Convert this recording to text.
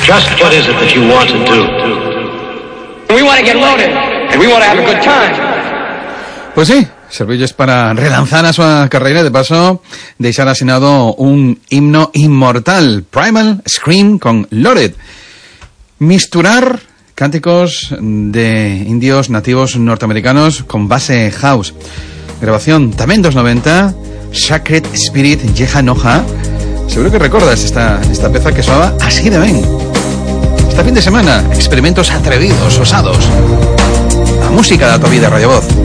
Just what is it that you want to do? We want to get loaded, and we want to have a good time. Pues sí, servilles para relanzar a súa carreira, de paso deixar asinado un himno inmortal, Primal Scream con Loaded. Misturar cánticos de indios nativos norteamericanos con base house. Grabación tamén dos 90, Sacred Spirit Yeha Noha. Seguro que recordas esta peza que soaba así de ben. Este fin de semana, experimentos atrevidos, osados. A música da tua vida, Radio Voz.